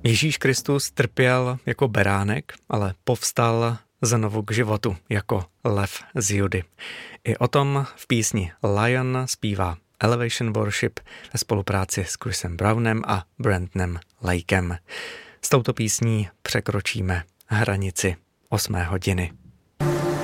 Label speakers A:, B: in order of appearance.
A: Ježíš Kristus trpěl jako beránek, ale povstal znovu k životu jako lev z Judy. I o tom v písni Lion zpívá Elevation Worship ve spolupráci s Chrisem Brownem a Brandonem Lakem. S touto písní překročíme hranici 8. hodiny.